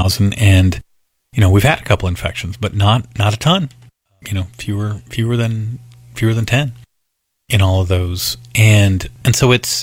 2000, and we've had a couple infections, but not a ton. Fewer than 10 in all of those, and so it's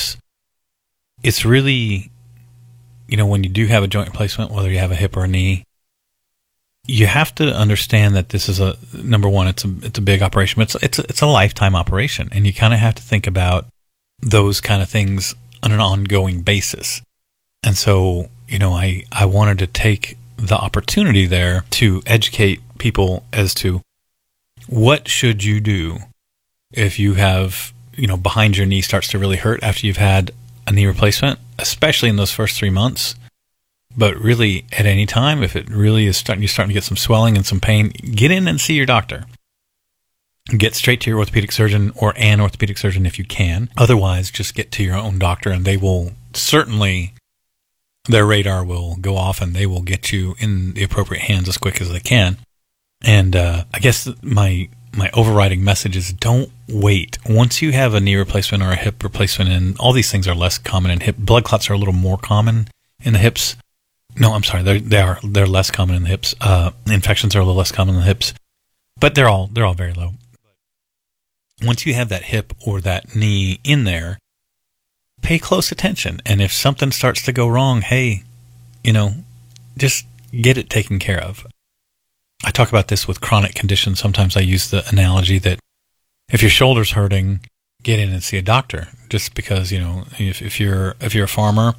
really, when you do have a joint replacement, whether you have a hip or a knee, you have to understand that this is number one, it's a big operation, but it's a lifetime operation, and you kind of have to think about those kind of things on an ongoing basis. And so, I wanted to take the opportunity there to educate people as to what should you do if you have, behind your knee starts to really hurt after you've had a knee replacement, especially in those first 3 months. But really, at any time, if it really is you're starting to get some swelling and some pain, get in and see your doctor. Get straight to your orthopedic surgeon or an orthopedic surgeon if you can. Otherwise, just get to your own doctor, and they will certainly, their radar will go off, and they will get you in the appropriate hands as quick as they can. And I guess my overriding message is don't wait. Once you have a knee replacement or a hip replacement, and all these things are less common in hip. Blood clots are a little more common in the hips. No, I'm sorry, they're less common in the hips. Infections are a little less common in the hips, but they're all very low. Once you have that hip or that knee in there, pay close attention. And if something starts to go wrong, hey, just get it taken care of. I talk about this with chronic conditions. Sometimes I use the analogy that if your shoulder's hurting, get in and see a doctor. Just because, if you're a farmer,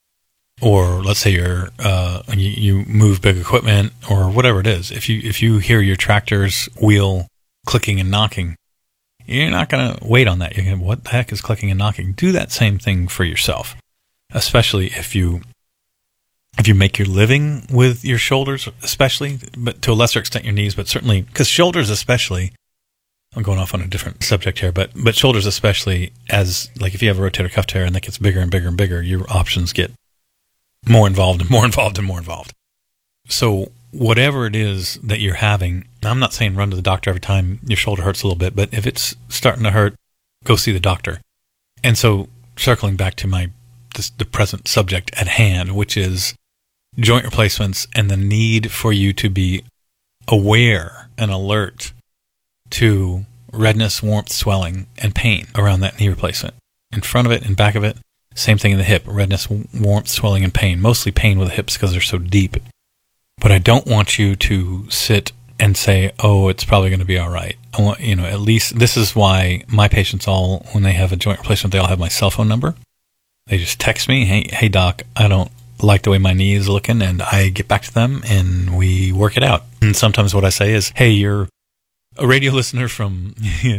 or let's say you move big equipment or whatever it is, if you hear your tractor's wheel clicking and knocking, you're not going to wait on that. You're going to, what the heck is clicking and knocking? Do that same thing for yourself, especially if you make your living with your shoulders, especially, but to a lesser extent your knees, but certainly, because shoulders especially, I'm going off on a different subject here, but shoulders especially, as like if you have a rotator cuff tear and that gets bigger and bigger and bigger, your options get more involved and more involved and more involved. So whatever it is that you're having, I'm not saying run to the doctor every time your shoulder hurts a little bit, but if it's starting to hurt, go see the doctor. And so circling back to the present subject at hand, which is joint replacements and the need for you to be aware and alert to redness, warmth, swelling, and pain around that knee replacement. In front of it, in back of it, same thing in the hip, redness, warmth, swelling, and pain. Mostly pain with the hips because they're so deep. But I don't want you to sit and say, oh, it's probably going to be all right. I want, at least this is why my patients all, when they have a joint replacement, they all have my cell phone number. They just text me, hey doc, I don't like the way my knee is looking, and I get back to them and we work it out. And sometimes what I say is, hey, you're a radio listener from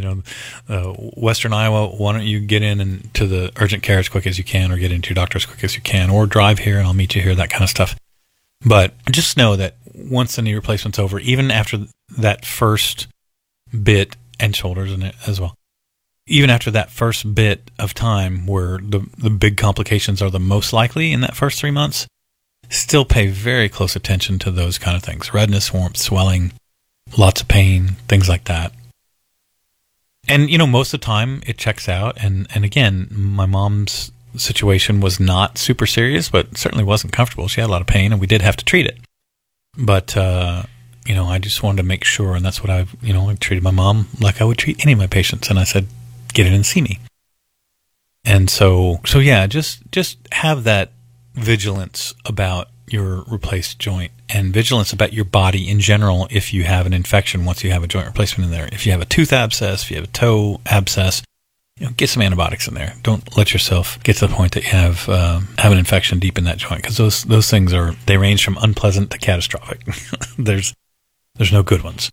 Western Iowa, why don't you get in and to the urgent care as quick as you can, or get into your doctor as quick as you can, or drive here and I'll meet you here, that kind of stuff. But just know that once the knee replacement's over, even after that first bit, and shoulders in it as well, even after that first bit of time where the big complications are the most likely in that first 3 months, still pay very close attention to those kind of things. Redness, warmth, swelling, lots of pain, things like that. And, most of the time it checks out. And again, my mom's situation was not super serious, but certainly wasn't comfortable. She had a lot of pain and we did have to treat it. But, I just wanted to make sure. And that's what I treated my mom like I would treat any of my patients. And I said, get in and see me. And so yeah, just have that vigilance about your replaced joint and vigilance about your body in general if you have an infection once you have a joint replacement in there. If you have a tooth abscess, if you have a toe abscess, get some antibiotics in there. Don't let yourself get to the point that you have an infection deep in that joint, because those things they range from unpleasant to catastrophic. There's no good ones.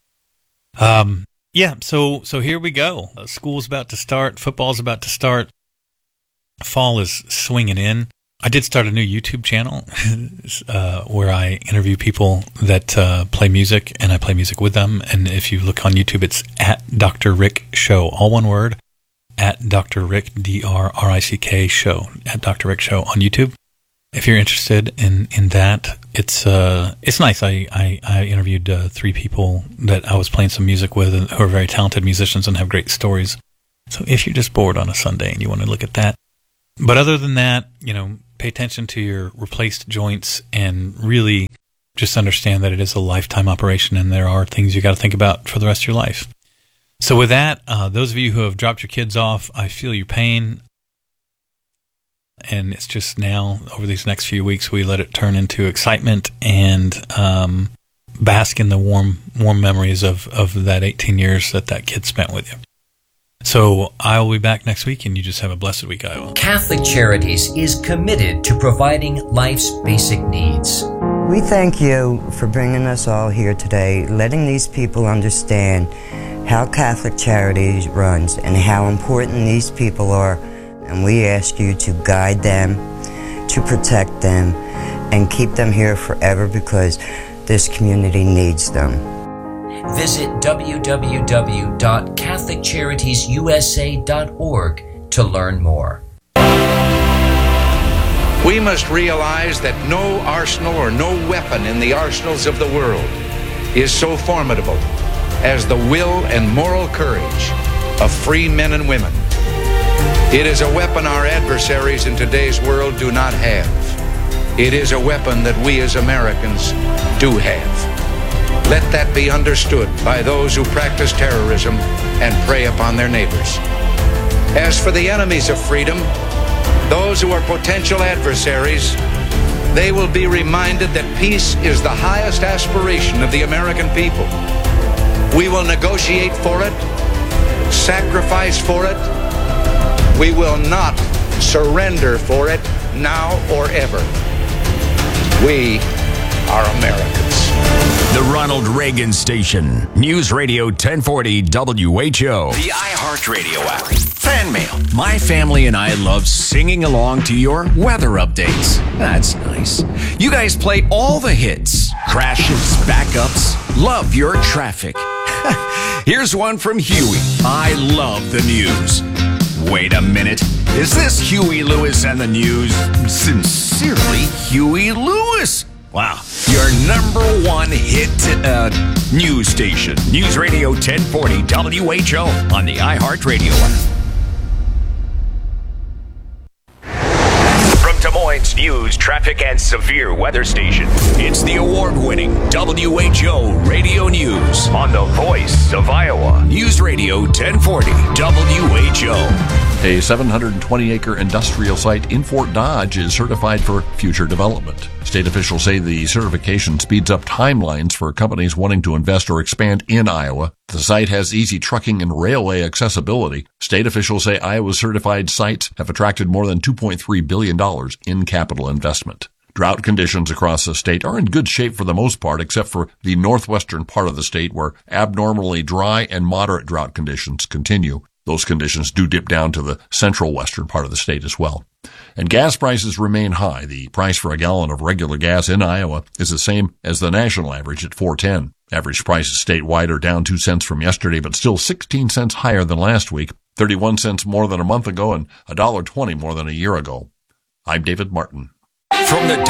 Yeah, so here we go. School's about to start. Football's about to start. Fall is swinging in. I did start a new YouTube channel where I interview people that play music, and I play music with them. And if you look on YouTube, it's at Dr. Rick Show, all one word, at Dr. Rick, D-R-R-I-C-K Show, at Dr. Rick Show on YouTube. If you're interested in that, it's nice. I interviewed 3 people that I was playing some music with who are very talented musicians and have great stories. So if you're just bored on a Sunday and you want to look at that. But other than that, pay attention to your replaced joints and really just understand that it is a lifetime operation, and there are things you got to think about for the rest of your life. So with that, those of you who have dropped your kids off, I feel your pain. And it's just now, over these next few weeks, we let it turn into excitement and bask in the warm memories of that 18 years that kid spent with you. So I will be back next week, and you just have a blessed week, Iowa. Catholic Charities is committed to providing life's basic needs. We thank you for bringing us all here today, letting these people understand how Catholic Charities runs and how important these people are. And we ask you to guide them, to protect them, and keep them here forever, because this community needs them. Visit www.catholiccharitiesusa.org to learn more. We must realize that no arsenal or no weapon in the arsenals of the world is so formidable as the will and moral courage of free men and women. It is a weapon our adversaries in today's world do not have. It is a weapon that we as Americans do have. Let that be understood by those who practice terrorism and prey upon their neighbors. As for the enemies of freedom, those who are potential adversaries, they will be reminded that peace is the highest aspiration of the American people. We will negotiate for it, sacrifice for it. We will not surrender for it now or ever. We are Americans. The Ronald Reagan Station. News Radio 1040 WHO. The iHeartRadio app. Fan mail. My family and I love singing along to your weather updates. That's nice. You guys play all the hits. Crashes, backups. Love your traffic. Here's one from Huey. I love the news. Wait a minute. Is this Huey Lewis and the News? Sincerely, Huey Lewis. Wow. Your number one hit news station. News Radio 1040 WHO on the iHeartRadio app. From Des Moines News, traffic, and severe weather station, it's the award-winning WHO Radio News on the voice of Iowa. News Radio 1040 WHO. A 720-acre industrial site in Fort Dodge is certified for future development. State officials say the certification speeds up timelines for companies wanting to invest or expand in Iowa. The site has easy trucking and railway accessibility. State officials say Iowa's certified sites have attracted more than $2.3 billion in capital investment. Drought conditions across the state are in good shape for the most part, except for the northwestern part of the state, where abnormally dry and moderate drought conditions continue. Those conditions do dip down to the central western part of the state as well. And gas prices remain high. The price for a gallon of regular gas in Iowa is the same as the national average at $4.10. Average prices statewide are down 2 cents from yesterday, but still 16 cents higher than last week, 31 cents more than a month ago, and $1.20 more than a year ago. I'm David Martin. From the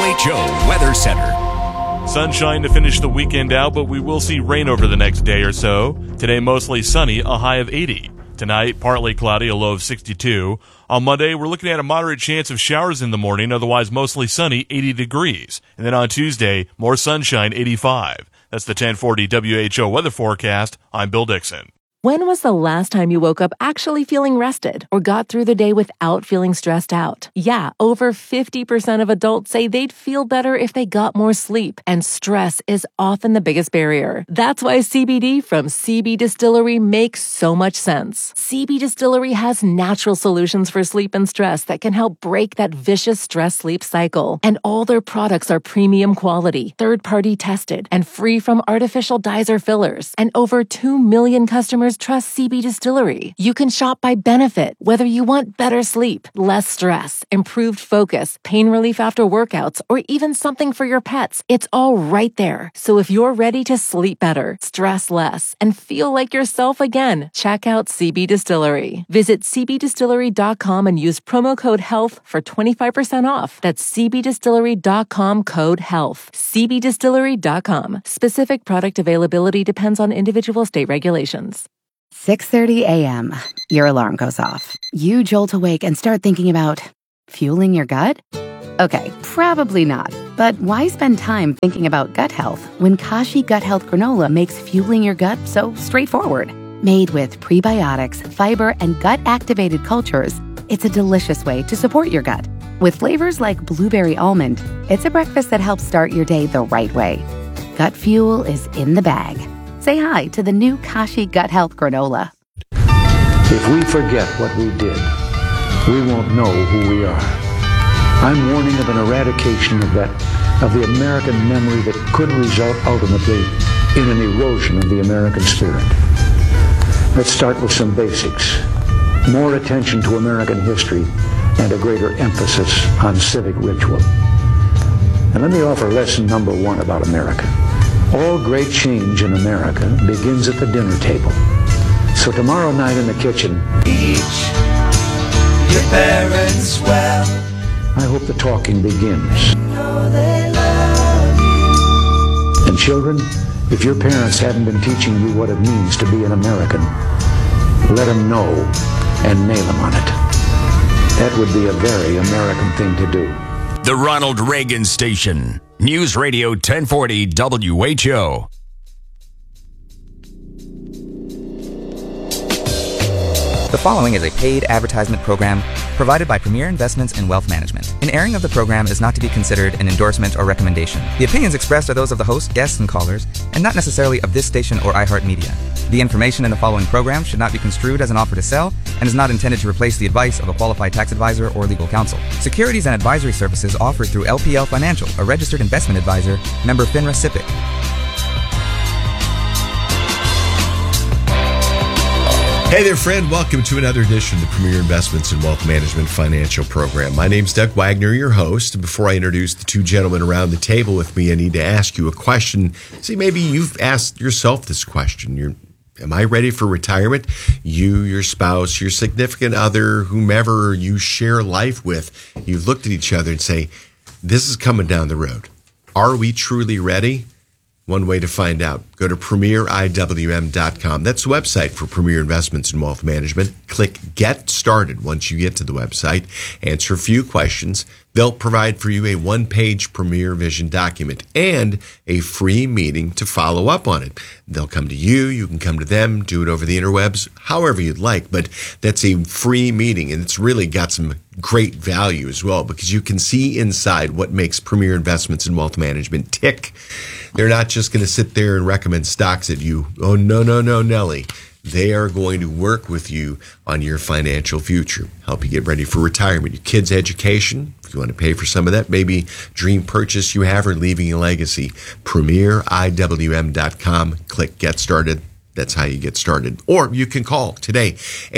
WHO Weather Center. Sunshine to finish the weekend out, but we will see rain over the next day or so. Today, mostly sunny, a high of 80. Tonight, partly cloudy, a low of 62. On Monday, we're looking at a moderate chance of showers in the morning, otherwise mostly sunny, 80 degrees. And then on Tuesday, more sunshine, 85. That's the 1040 WHO weather forecast. I'm Bill Dixon. When was the last time you woke up actually feeling rested or got through the day without feeling stressed out? Yeah, over 50% of adults say they'd feel better if they got more sleep, and stress is often the biggest barrier. That's why CBD from CB Distillery makes so much sense. CB Distillery has natural solutions for sleep and stress that can help break that vicious stress-sleep cycle. And all their products are premium quality, third-party tested, and free from artificial dyes or fillers. And over 2 million customers trust CB Distillery. You can shop by benefit, whether you want better sleep, less stress, improved focus, pain relief after workouts, or even something for your pets. It's all right there. So if you're ready to sleep better, stress less, and feel like yourself again, check out CB Distillery. Visit cbdistillery.com and use promo code HEALTH for 25% off. That's cbdistillery.com, code HEALTH. cbdistillery.com. Specific product availability depends on individual state regulations. 6:30 a.m. Your alarm goes off. You jolt awake and start thinking about fueling your gut? Okay, probably not. But why spend time thinking about gut health when Kashi Gut Health Granola makes fueling your gut so straightforward? Made with prebiotics, fiber, and gut-activated cultures, it's a delicious way to support your gut. With flavors like blueberry almond, it's a breakfast that helps start your day the right way. Gut fuel is in the bag. Say hi to the new Kashi Gut Health Granola. If we forget what we did, we won't know who we are. I'm warning of an eradication of the American memory that could result ultimately in an erosion of the American spirit. Let's start with some basics. More attention to American history and a greater emphasis on civic ritual. And let me offer lesson number 1 about America. All great change in America begins at the dinner table. So tomorrow night in the kitchen, teach your parents well. I hope the talking begins. Know they love you. And children, if your parents haven't been teaching you what it means to be an American, let them know and nail them on it. That would be a very American thing to do. The Ronald Reagan Station. News Radio 1040 WHO. The following is a paid advertisement program provided by Premier Investments and Wealth Management. An airing of the program is not to be considered an endorsement or recommendation. The opinions expressed are those of the host, guests, and callers, and not necessarily of this station or iHeartMedia. The information in the following program should not be construed as an offer to sell and is not intended to replace the advice of a qualified tax advisor or legal counsel. Securities and advisory services offered through LPL Financial, a registered investment advisor, member FINRA SIPC. Hey there, friend. Welcome to another edition of the Premier Investments and Wealth Management Financial Program. My name's Doug Wagner, your host. Before I introduce the two gentlemen around the table with me, I need to ask you a question. See, maybe you've asked yourself this question. Am I ready for retirement? You, your spouse, your significant other, whomever you share life with, you've looked at each other and say, this is coming down the road. Are we truly ready? One way to find out, go to premieriwm.com. That's the website for Premier Investments and Wealth Management. Click Get Started once you get to the website. Answer a few questions. They'll provide for you a one-page Premier Vision document and a free meeting to follow up on it. They'll come to you. You can come to them, do it over the interwebs, however you'd like. But that's a free meeting, and it's really got some great value as well because you can see inside what makes Premier Investments and Wealth Management tick. They're not just going to sit there and recommend stocks at you. Oh, no, Nelly. They are going to work with you on your financial future, help you get ready for retirement, your kids' education, if you want to pay for some of that, maybe dream purchase you have or leaving a legacy. PremierIWM.com. Click Get Started. That's how you get started. Or you can call today,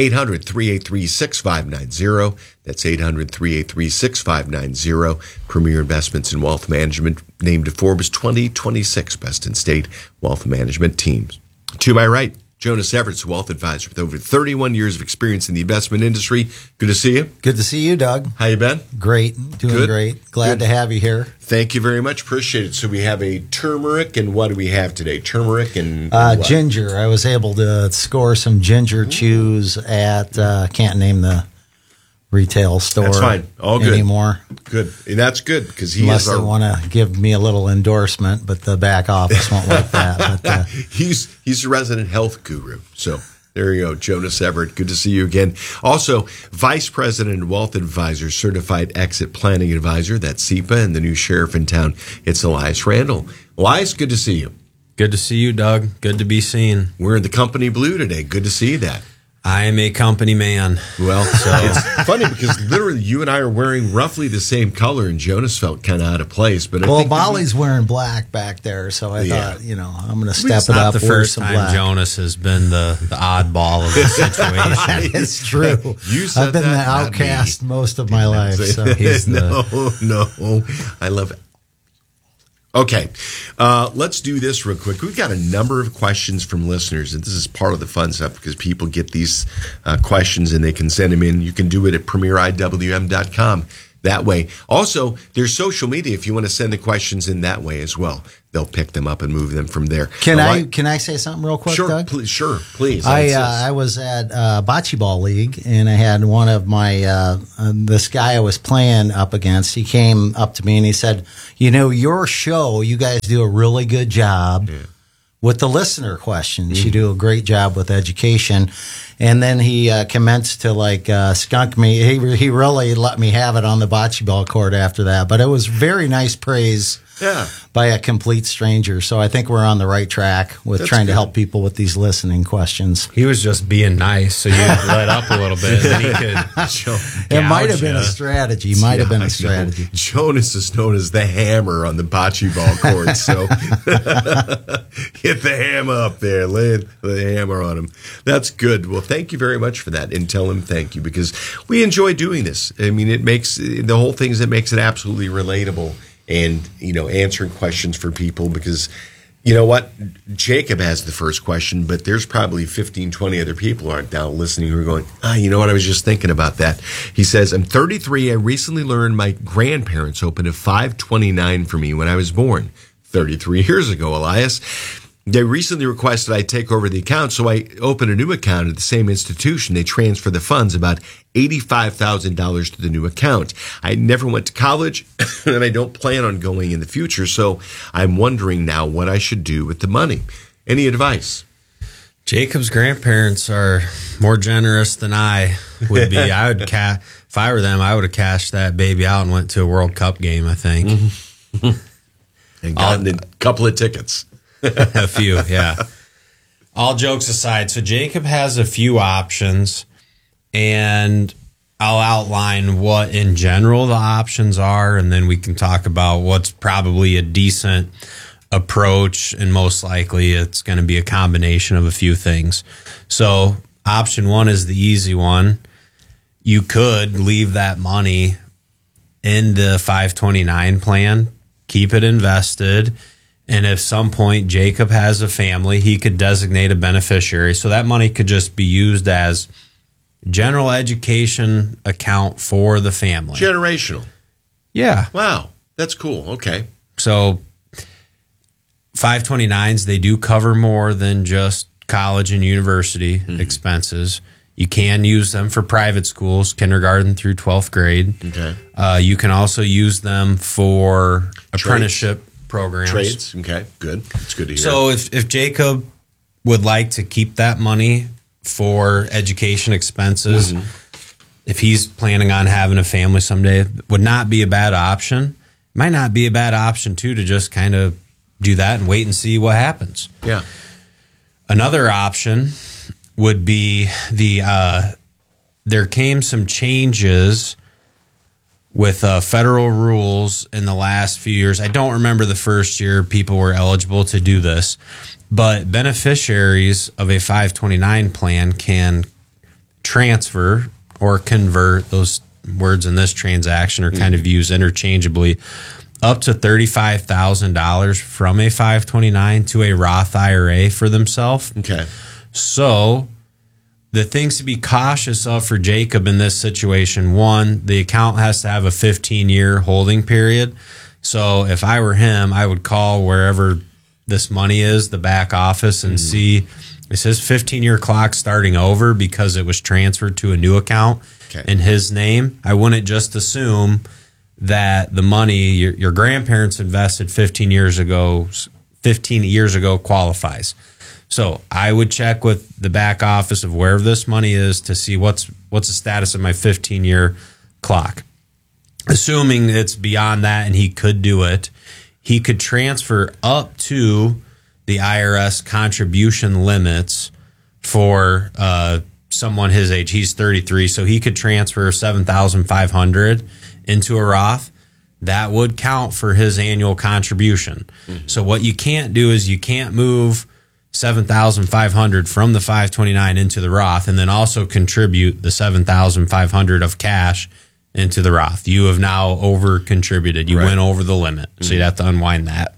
800-383-6590. That's 800-383-6590. Premier Investments and Wealth Management, named to Forbes 2026 Best in State Wealth Management Teams. To my right, Jonas Everett, wealth advisor with over 31 years of experience in the investment industry. Good to see you. Good to see you, Doug. How you been? Great. Doing great. Glad to have you here. Thank you very much. Appreciate it. So we have a turmeric, and what do we have today? Turmeric and ginger. I was able to score some ginger chews at, can't name the retail store. That's fine. All good. Anymore. Good. And that's good because Unless they want to give me a little endorsement, but the back office won't like that. But, he's a resident health guru. So there you go, Jonas Everett. Good to see you again. Also, Vice President and Wealth Advisor, Certified Exit Planning Advisor. That's SEPA, and the new sheriff in town. It's Elias Randall. Elias, good to see you. Good to see you, Doug. Good to be seen. We're in the company blue today. Good to see that. I am a company man. Well, it's funny because literally you and I are wearing roughly the same color, and Jonas felt kind of out of place. But I think Molly's wearing black back there, so I thought, I'm going to step it up. Not the first time Jonas has been the oddball of the situation. It's true. I've been the outcast most of my life. So he's no, I love it. Okay, let's do this real quick. We've got a number of questions from listeners, and this is part of the fun stuff because people get these questions and they can send them in. You can do it at premieriwm.com. that way. Also, there's social media if you want to send the questions in that way as well. They'll pick them up and move them from there. Can I say something real quick, Sure, Doug? Please. I was at Bocce Ball League, and I had one of my this guy I was playing up against. He came up to me and he said, your show, you guys do a really good job with the listener questions. You do a great job with education. And then he commenced to skunk me. He really let me have it on the bocce ball court after that. But it was very nice praise by a complete stranger. So I think we're on the right track with trying to help people with these listening questions. He was just being nice, so you let up a little bit. And he could it might have been a strategy. Jonas is known as the hammer on the bocce ball court. So get the hammer up there. Lay the hammer on him. That's good. Well, thank you very much for that. And tell him thank you, because we enjoy doing this. I mean, it makes the whole thing that makes it absolutely relatable. And, answering questions for people, because you know what? Jacob has the first question, but there's probably 15, 20 other people aren't now listening who are going, you know what? I was just thinking about that. He says, I'm 33. I recently learned my grandparents opened a 529 for me when I was born 33 years ago, Elias. They recently requested I take over the account, so I opened a new account at the same institution. They transfer the funds, about $85,000 to the new account. I never went to college, and I don't plan on going in the future, so I'm wondering now what I should do with the money. Any advice? Jacob's grandparents are more generous than I would be. I would if I were them, I would have cashed that baby out and went to a World Cup game, I think. And gotten a couple of tickets. A few, yeah. All jokes aside, so Jacob has a few options, and I'll outline what in general the options are, and then we can talk about what's probably a decent approach, and most likely it's going to be a combination of a few things. So option one is the easy one. You could leave that money in the 529 plan, keep it invested, and if some point Jacob has a family, he could designate a beneficiary. So that money could just be used as general education account for the family. Generational. Yeah. Wow. That's cool. Okay. So 529s, they do cover more than just college and university expenses. You can use them for private schools, kindergarten through 12th grade. Okay. You can also use them for apprenticeship programs. Trades. Okay, good. It's good to hear. So if Jacob would like to keep that money for education expenses, if he's planning on having a family someday, it would not be a bad option. Might not be a bad option, too, to just kind of do that and wait and see what happens. Yeah. Another option would be there came some changes with federal rules in the last few years. I don't remember the first year people were eligible to do this, but beneficiaries of a 529 plan can transfer or convert, those words in this transaction are kind of used interchangeably, up to $35,000 from a 529 to a Roth IRA for themselves. Okay. So the things to be cautious of for Jacob in this situation, one, the account has to have a 15-year holding period. So if I were him, I would call wherever this money is, the back office, and see, is his 15-year clock starting over because it was transferred to a new account in his name? I wouldn't just assume that the money your grandparents invested 15 years ago qualifies. So I would check with the back office of wherever this money is to see what's the status of my 15-year clock. Assuming it's beyond that and he could do it, he could transfer up to the IRS contribution limits for someone his age. He's 33, so he could transfer $7,500 into a Roth. That would count for his annual contribution. So what you can't do is you can't move $7,500 from the 529 into the Roth and then also contribute the $7,500 of cash into the Roth. You have now over contributed. You went over the limit. So you'd have to unwind that.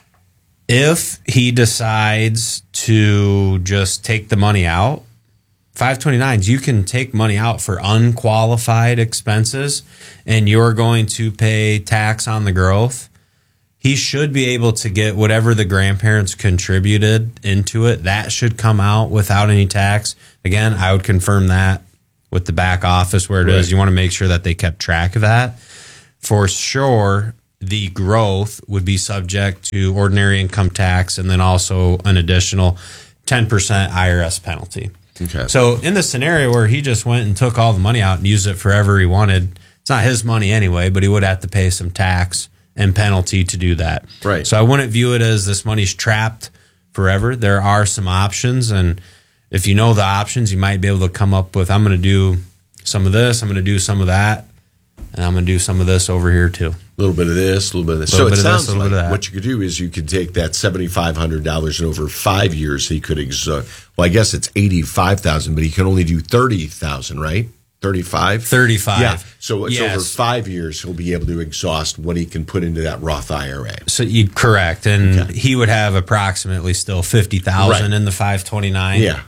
If he decides to just take the money out 529s, you can take money out for unqualified expenses and you're going to pay tax on the growth. He should be able to get whatever the grandparents contributed into it. That should come out without any tax. Again, I would confirm that with the back office where it is. You want to make sure that they kept track of that. For sure, the growth would be subject to ordinary income tax and then also an additional 10% IRS penalty. Okay. So in the scenario where he just went and took all the money out and used it forever he wanted, it's not his money anyway, but he would have to pay some tax and penalty to do that. Right. So I wouldn't view it as this money's trapped forever. There are some options, and if you know the options, you might be able to come up with, I'm going to do some of this, I'm going to do some of that, and I'm going to do some of this over here too. A little bit of this, a little bit of this. So it sounds like what you could do is you could take that $7,500 and over 5 years he could well, I guess it's $85,000, but he can only do $30,000, right? 35? 35. Yeah. So it's over 5 years he'll be able to exhaust what he can put into that Roth IRA. So correct. And he would have approximately still $50,000 in the 529. Yeah.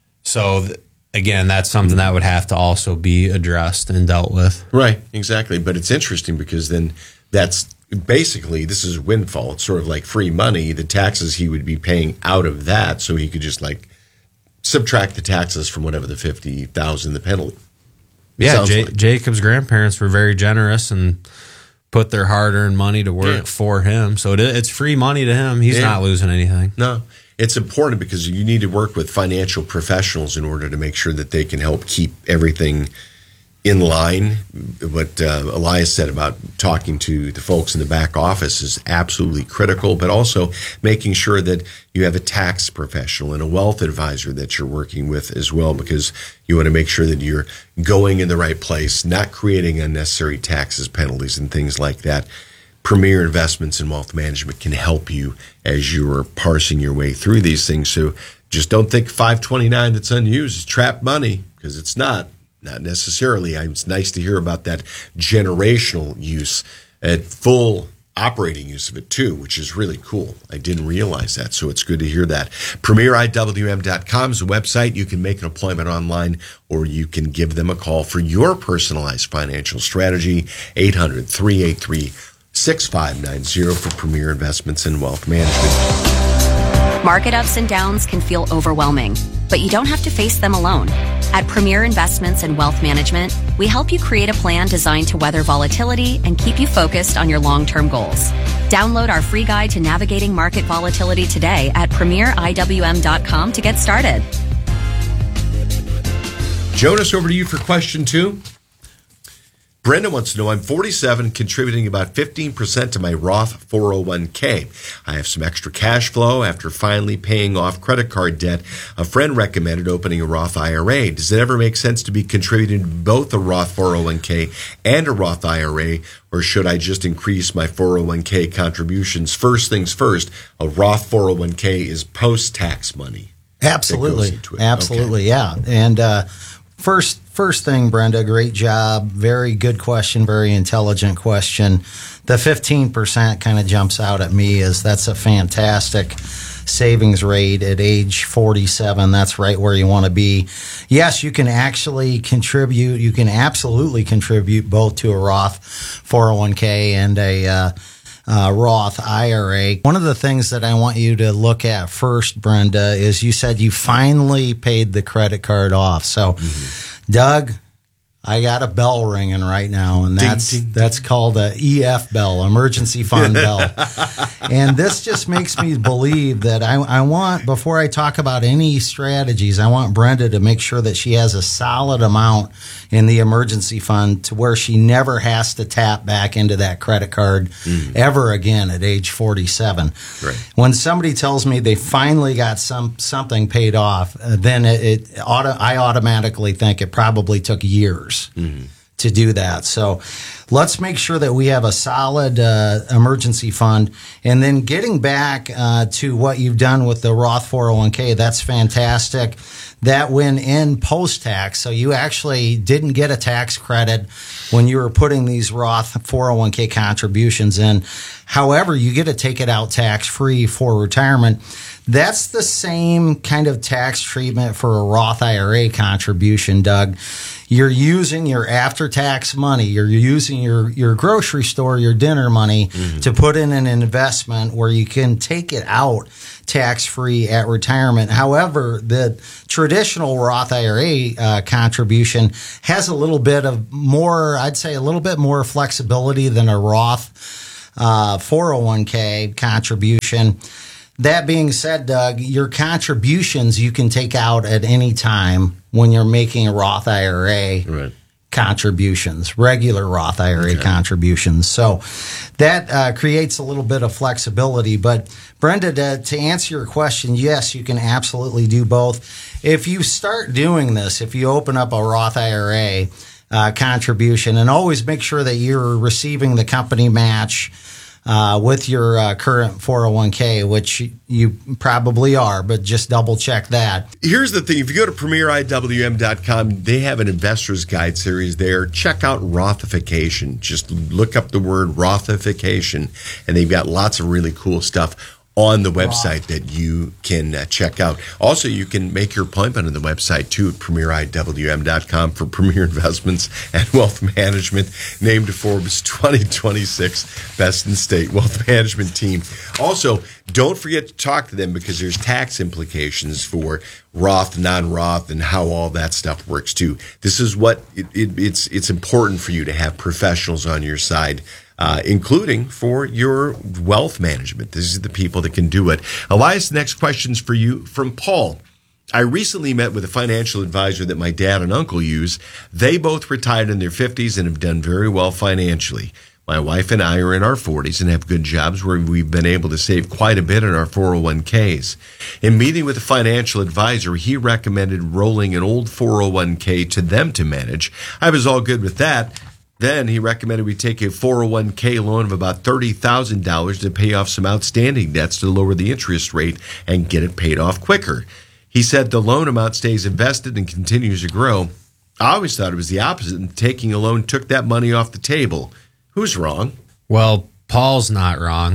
So again, that's something that would have to also be addressed and dealt with. Right, exactly. But it's interesting because then that's basically, this is a windfall. It's sort of like free money. The taxes he would be paying out of that, so he could just like subtract the taxes from whatever the $50,000 the penalty. Yeah, Jacob's grandparents were very generous and put their hard-earned money to work for him. So it's free money to him. He's not losing anything. No. It's important because you need to work with financial professionals in order to make sure that they can help keep everything in line. What Elias said about talking to the folks in the back office is absolutely critical, but also making sure that you have a tax professional and a wealth advisor that you're working with as well, because you want to make sure that you're going in the right place, not creating unnecessary taxes, penalties, and things like that. Premier Investments in Wealth Management can help you as you are parsing your way through these things. So just don't think 529 that's unused is trapped money, because it's not. Not necessarily. It's nice to hear about that generational use at full operating use of it too, which is really cool. I didn't realize that, so it's good to hear that. PremierIWM.com is a website. You can make an appointment online, or you can give them a call for your personalized financial strategy. 800-383-6590 for Premier Investments in Wealth Management. Market ups and downs can feel overwhelming, but you don't have to face them alone. At Premier Investments and Wealth Management, we help you create a plan designed to weather volatility and keep you focused on your long-term goals. Download our free guide to navigating market volatility today at PremierIWM.com to get started. Jonas, over to you for question 2. Brenda wants to know, I'm 47, contributing about 15% to my Roth 401k. I have some extra cash flow after finally paying off credit card debt. A friend recommended opening a Roth IRA. Does it ever make sense to be contributing to both a Roth 401k and a Roth IRA, or should I just increase my 401k contributions? First things first, a Roth 401k is post-tax money. Absolutely. Absolutely, yeah. And First thing, Brenda, great job. Very good question, very intelligent question. The 15% kind of jumps out at me as that's a fantastic savings rate at age 47. That's right where you want to be. Yes, you can actually contribute. You can absolutely contribute both to a Roth 401k and a Roth IRA. One of the things that I want you to look at first, Brenda, is you said you finally paid the credit card off. So, Doug, I got a bell ringing right now, and that's called a EF bell, emergency fund bell. And this just makes me believe that I want, before I talk about any strategies, I want Brenda to make sure that she has a solid amount in the emergency fund to where she never has to tap back into that credit card ever again at age 47. Right. When somebody tells me they finally got something paid off, then I automatically think it probably took years to do that. So let's make sure that we have a solid emergency fund. And then getting back to what you've done with the Roth 401k, that's fantastic. That went in post-tax, so you actually didn't get a tax credit when you were putting these Roth 401k contributions in. However, you get to take it out tax-free for retirement. That's the same kind of tax treatment for a Roth IRA contribution, Doug. You're using your after-tax money. You're using your grocery store, your dinner money to put in an investment where you can take it out tax-free at retirement. However, the traditional Roth IRA contribution has a little bit of more, I'd say a little bit more flexibility than a Roth 401k contribution. That being said, Doug, your contributions you can take out at any time when you're making a Roth IRA contributions, regular Roth IRA contributions. So that creates a little bit of flexibility. But Brenda, to answer your question, yes, you can absolutely do both. If you start doing this, if you open up a Roth IRA contribution, and always make sure that you're receiving the company match with your current 401k, which you probably are, but just double check that. Here's the thing. If you go to premieriwm.com, they have an investor's guide series there. Check out Rothification. Just look up the word Rothification, and they've got lots of really cool stuff on the website that you can check out. Also, you can make your appointment on the website, too, at premieriwm.com for Premier Investments and Wealth Management, named Forbes 2026 Best in State Wealth Management Team. Also, don't forget to talk to them because there's tax implications for Roth, non-Roth, and how all that stuff works, too. This is what it's important for you to have professionals on your side, including for your wealth management. This is the people that can do it. Elias, the next question's for you from Paul. I recently met with a financial advisor that my dad and uncle use. They both retired in their 50s and have done very well financially. My wife and I are in our 40s and have good jobs where we've been able to save quite a bit in our 401ks. In meeting with a financial advisor, he recommended rolling an old 401k to them to manage. I was all good with that. Then he recommended we take a 401k loan of about $30,000 to pay off some outstanding debts to lower the interest rate and get it paid off quicker. He said the loan amount stays invested and continues to grow. I always thought it was the opposite, and taking a loan took that money off the table. Who's wrong? Well, Paul's not wrong.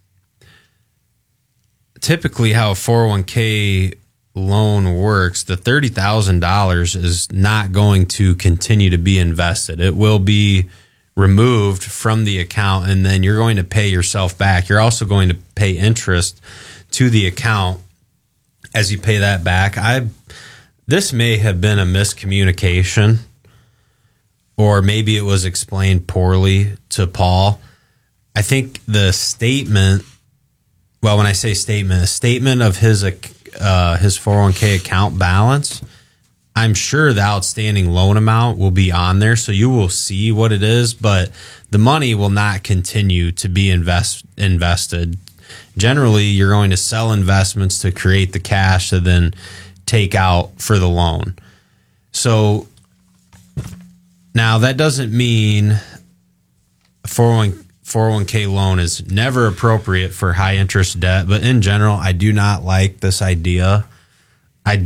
Typically, how a 401k loan works, the $30,000 is not going to continue to be invested. It will be removed from the account, and then you're going to pay yourself back. You're also going to pay interest to the account as you pay that back. This may have been a miscommunication, or maybe it was explained poorly to Paul. I think the statement, well, when I say statement, a statement of his 401k account balance, I'm sure the outstanding loan amount will be on there, so you will see what it is, but the money will not continue to be invested. Generally, you're going to sell investments to create the cash to then take out for the loan. So now that doesn't mean a 401k loan is never appropriate for high interest debt, but in general, I do not like this idea. I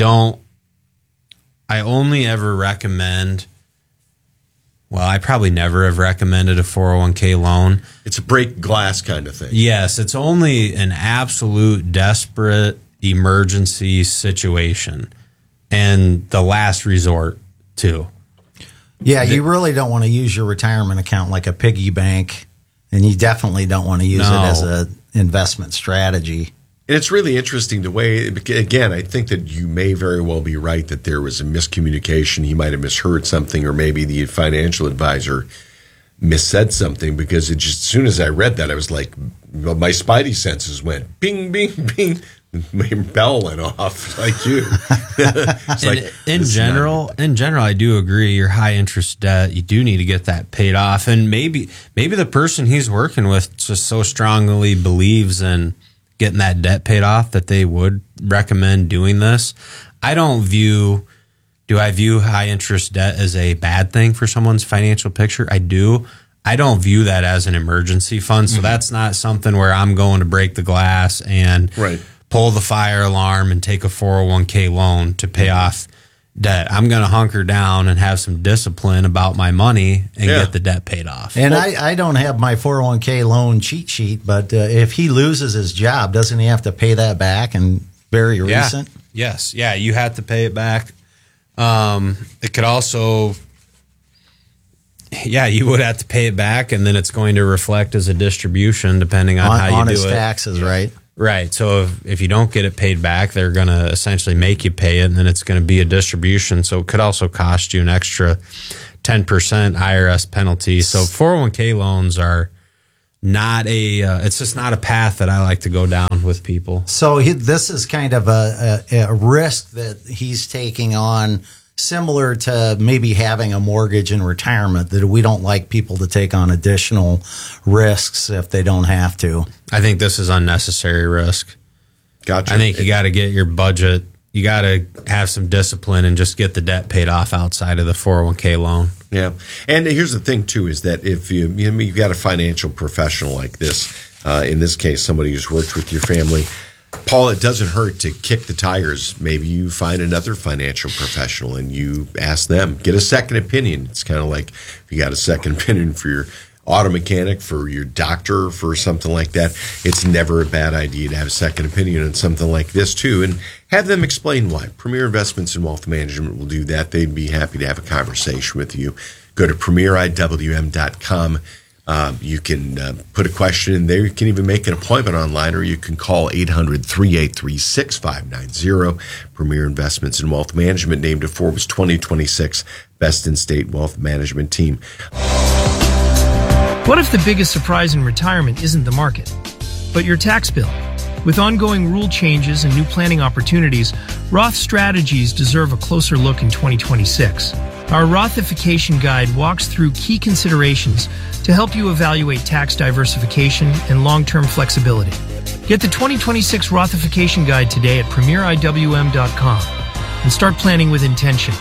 only ever recommend, well, I probably never have recommended a 401k loan. It's a break glass kind of thing. Yes, it's only an absolute desperate emergency situation and the last resort too. Yeah, you really don't want to use your retirement account like a piggy bank, and you definitely don't want to use it as an investment strategy. And it's really interesting the way, again, I think that you may very well be right that there was a miscommunication. He might have misheard something, or maybe the financial advisor missaid something, because it just, as soon as I read that, I was like, my spidey senses went bing, bing, bing. My bell went off like you. In general, I do agree. Your high interest debt, you do need to get that paid off, and maybe the person he's working with just so strongly believes in getting that debt paid off that they would recommend doing this. Do I view high interest debt as a bad thing for someone's financial picture? I do. I don't view that as an emergency fund. So that's not something where I'm going to break the glass and pull the fire alarm and take a 401k loan to pay off debt. I'm going to hunker down and have some discipline about my money and get the debt paid off. And I don't have my 401k loan cheat sheet, but if he loses his job, doesn't he have to pay that back? And very recent? Yes. Yeah, you have to pay it back. It could also... Yeah, you would have to pay it back, and then it's going to reflect as a distribution depending on how you do it. On his taxes, right? Right. So if you don't get it paid back, they're going to essentially make you pay it, and then it's going to be a distribution. So it could also cost you an extra 10% IRS penalty. So 401k loans are not it's just not a path that I like to go down with people. So this is kind of a risk that he's taking on, similar to maybe having a mortgage in retirement, that we don't like people to take on additional risks if they don't have to. I think this is unnecessary risk. Gotcha. I think you got to get your budget. You got to have some discipline and just get the debt paid off outside of the 401k loan. Yeah. And here's the thing, too, is that if you've got a financial professional like this, in this case, somebody who's worked with your family, Paul, it doesn't hurt to kick the tires. Maybe you find another financial professional and you ask them, get a second opinion. It's kind of like if you got a second opinion for your auto mechanic, for your doctor, for something like that, it's never a bad idea to have a second opinion on something like this, too, and have them explain why. Premier Investments and Wealth Management will do that. They'd be happy to have a conversation with you. Go to premieriwm.com. You can put a question in there. You can even make an appointment online, or you can call 800-383-6590. Premier Investments and Wealth Management, named a Forbes 2026 Best in State Wealth Management Team. What if the biggest surprise in retirement isn't the market, but your tax bill? With ongoing rule changes and new planning opportunities, Roth strategies deserve a closer look in 2026. Our Rothification Guide walks through key considerations to help you evaluate tax diversification and long-term flexibility. Get the 2026 Rothification Guide today at premieriwm.com and start planning with intention.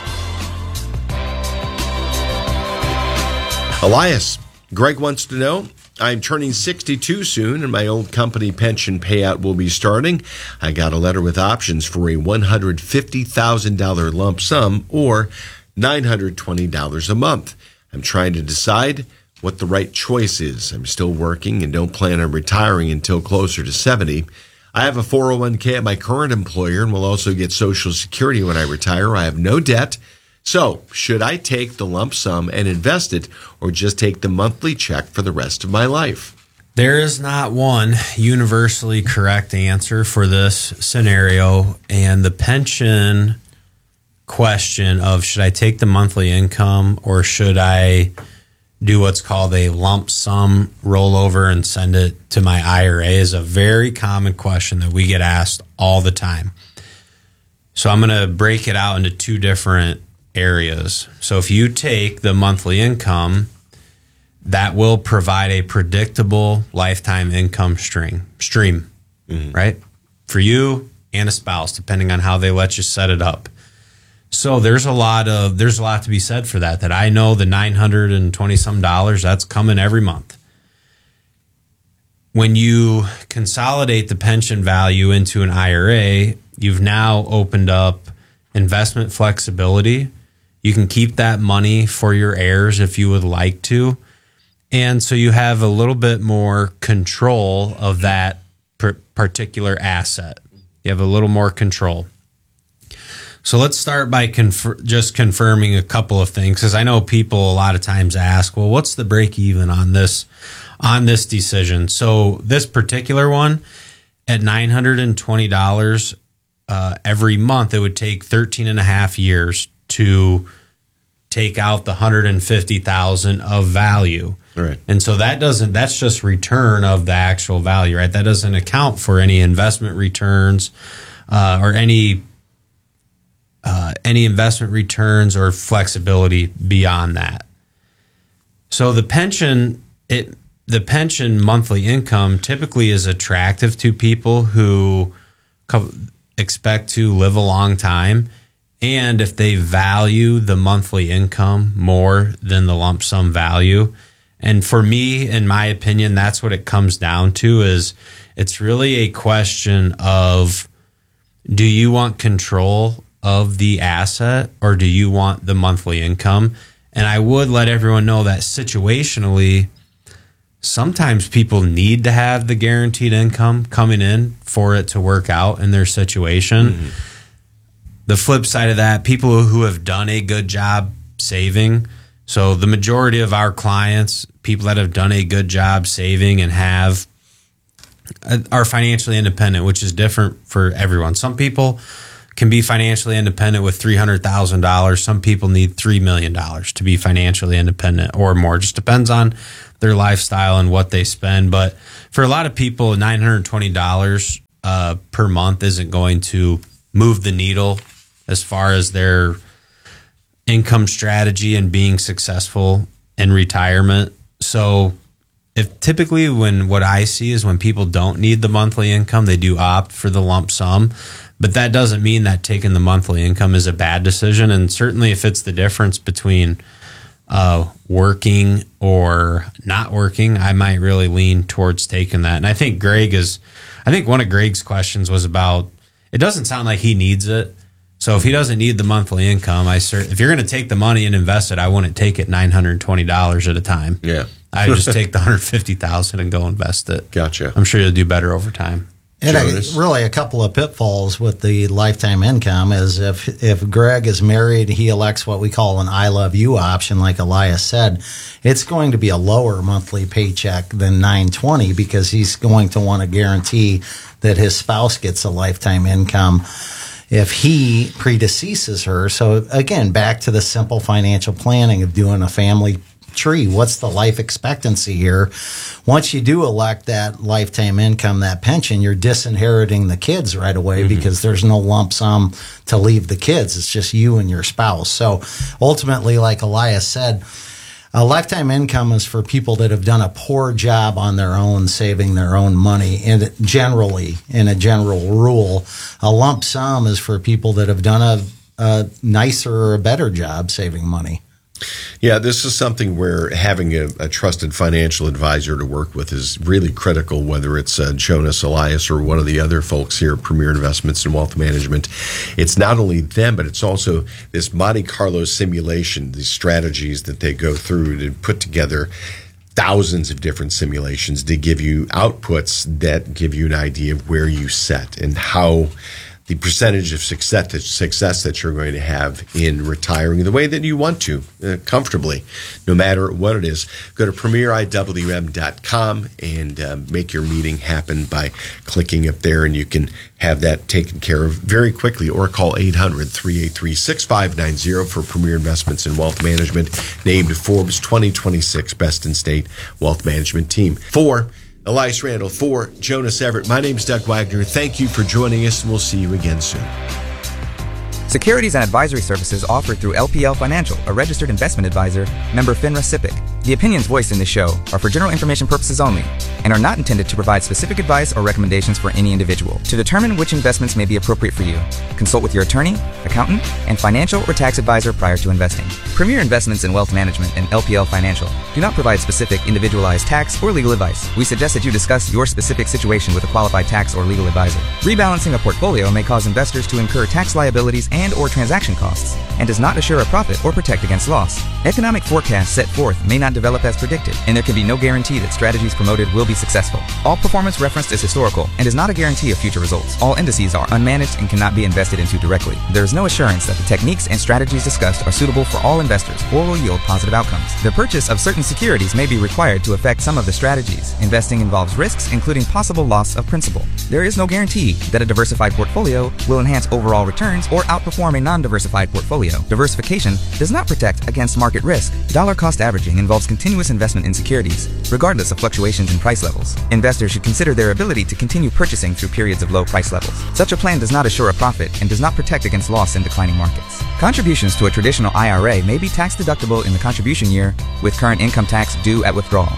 Elias, Greg wants to know, I'm turning 62 soon, and my old company pension payout will be starting. I got a letter with options for a $150,000 lump sum or $920 a month. I'm trying to decide what the right choice is. I'm still working and don't plan on retiring until closer to 70. I have a 401k at my current employer and will also get Social Security when I retire. I have no debt. So, should I take the lump sum and invest it, or just take the monthly check for the rest of my life? There is not one universally correct answer for this scenario, and the pension question of should I take the monthly income or should I do what's called a lump sum rollover and send it to my IRA is a very common question that we get asked all the time. So I'm going to break it out into two different areas. So if you take the monthly income, that will provide a predictable lifetime income stream, right? For you and a spouse, depending on how they let you set it up. So there's a lot to be said for that. That I know the $920 some that's coming every month. When you consolidate the pension value into an IRA, you've now opened up investment flexibility. You can keep that money for your heirs if you would like to. And so you have a little bit more control of that particular asset. You have a little more control. So let's start by just confirming a couple of things, because I know people a lot of times ask, well, what's the break even on this decision? So this particular one at $920 every month, it would take 13 and a half years to take out the $150,000 of value. Right. And so that's just return of the actual value, right? That doesn't account for any investment returns or any investment returns or flexibility beyond that. So the pension monthly income typically is attractive to people who expect to live a long time. And if they value the monthly income more than the lump sum value, And for me, in my opinion, that's what it comes down to. Is it's really a question of, do you want control of the asset or do you want the monthly income? And I would let everyone know that situationally, sometimes people need to have the guaranteed income coming in for it to work out in their situation. The flip side of that, people who have done a good job saving. So the majority of our clients, people that have done a good job saving and are financially independent, which is different for everyone. Some people can be financially independent with $300,000. Some people need $3 million to be financially independent or more. Just depends on their lifestyle and what they spend. But for a lot of people, $920 per month isn't going to move the needle as far as their income strategy and being successful in retirement. So typically what I see is when people don't need the monthly income, they do opt for the lump sum. But that doesn't mean that taking the monthly income is a bad decision. And certainly if it's the difference between working or not working, I might really lean towards taking that. And I think one of Greg's questions was about, it doesn't sound like he needs it. So if he doesn't need the monthly income, if you're going to take the money and invest it, I wouldn't take it $920 at a time. Yeah. I would just take the $150,000 and go invest it. Gotcha. I'm sure you'll do better over time. And really a couple of pitfalls with the lifetime income is if Greg is married, he elects what we call an I love you option, like Elias said, it's going to be a lower monthly paycheck than $920 because he's going to want to guarantee that his spouse gets a lifetime income if he predeceases her. So again, back to the simple financial planning of doing a family tree. What's the life expectancy here? Once you do elect that lifetime income, that pension, you're disinheriting the kids right away because there's no lump sum to leave the kids. It's just you and your spouse. So ultimately, like Elias said, a lifetime income is for people that have done a poor job on their own, saving their own money. And generally, in a general rule, a lump sum is for people that have done a nicer or a better job saving money. Yeah, this is something where having a trusted financial advisor to work with is really critical, whether it's Jonas, Elias, or one of the other folks here at Premier Investments and Wealth Management. It's not only them, but it's also this Monte Carlo simulation, these strategies that they go through to put together thousands of different simulations to give you outputs that give you an idea of where you set and how the percentage of success that you're going to have in retiring the way that you want to, comfortably, no matter what it is. Go to premieriwm.com and make your meeting happen by clicking up there, and you can have that taken care of very quickly, or call 800-383-6590 for Premier Investments in Wealth Management, named Forbes 2026 Best in State Wealth Management Team. For Elias Randall, for Jonas Everett, my name's Doug Wagner. Thank you for joining us, and we'll see you again soon. Securities and advisory services offered through LPL Financial, a registered investment advisor, member FINRA SIPC. The opinions voiced in this show are for general information purposes only and are not intended to provide specific advice or recommendations for any individual. To determine which investments may be appropriate for you, consult with your attorney, accountant, and financial or tax advisor prior to investing. Premier Investments in Wealth Management and LPL Financial do not provide specific individualized tax or legal advice. We suggest that you discuss your specific situation with a qualified tax or legal advisor. Rebalancing a portfolio may cause investors to incur tax liabilities and or transaction costs and does not assure a profit or protect against loss. Economic forecasts set forth may not develop as predicted, and there can be no guarantee that strategies promoted will be successful. All performance referenced is historical and is not a guarantee of future results. All indices are unmanaged and cannot be invested into directly. There is no assurance that the techniques and strategies discussed are suitable for all investors or will yield positive outcomes. The purchase of certain securities may be required to affect some of the strategies. Investing involves risks, including possible loss of principal. There is no guarantee that a diversified portfolio will enhance overall returns or outperform a non-diversified portfolio. Diversification does not protect against market risk. Dollar cost averaging involves continuous investment in securities, regardless of fluctuations in price levels. Investors should consider their ability to continue purchasing through periods of low price levels. Such a plan does not assure a profit and does not protect against loss in declining markets. Contributions to a traditional IRA may be tax deductible in the contribution year, with current income tax due at withdrawal.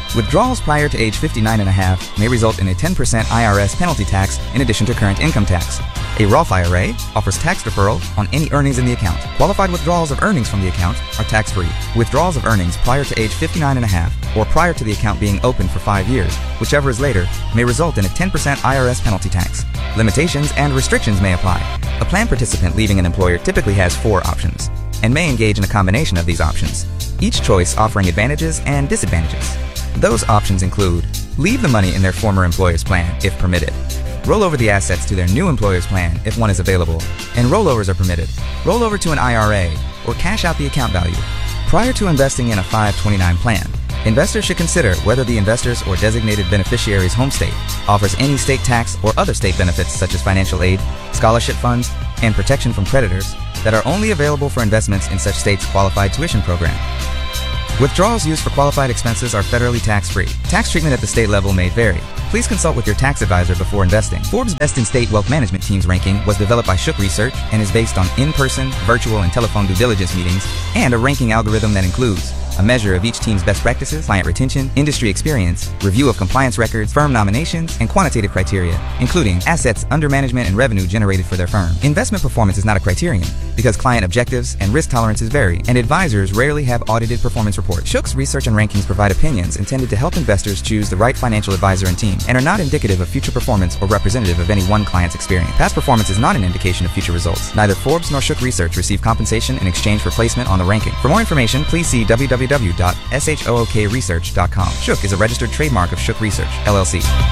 Withdrawals prior to age 59.5 may result in a 10% IRS penalty tax in addition to current income tax. A Roth IRA offers tax deferral on any earnings in the account. Qualified withdrawals of earnings from the account are tax-free. Withdrawals of earnings prior to age 59.5 or prior to the account being open for 5 years, whichever is later, may result in a 10% IRS penalty tax. Limitations and restrictions may apply. A plan participant leaving an employer typically has 4 options and may engage in a combination of these options, each choice offering advantages and disadvantages. Those options include leave the money in their former employer's plan if permitted, roll over the assets to their new employer's plan if one is available, and rollovers are permitted, roll over to an IRA, or cash out the account value. Prior to investing in a 529 plan, investors should consider whether the investor's or designated beneficiary's home state offers any state tax or other state benefits such as financial aid, scholarship funds, and protection from creditors that are only available for investments in such state's qualified tuition program. Withdrawals used for qualified expenses are federally tax-free. Tax treatment at the state level may vary. Please consult with your tax advisor before investing. Forbes' Best in State Wealth Management Team's ranking was developed by Shook Research and is based on in-person, virtual, and telephone due diligence meetings and a ranking algorithm that includes a measure of each team's best practices, client retention, industry experience, review of compliance records, firm nominations, and quantitative criteria, including assets under management and revenue generated for their firm. Investment performance is not a criterion because client objectives and risk tolerances vary, and advisors rarely have audited performance reports. Shook's research and rankings provide opinions intended to help investors choose the right financial advisor and team, and are not indicative of future performance or representative of any one client's experience. Past performance is not an indication of future results. Neither Forbes nor Shook Research receive compensation in exchange for placement on the ranking. For more information, please see www.shookresearch.com. Shook is a registered trademark of Shook Research, LLC.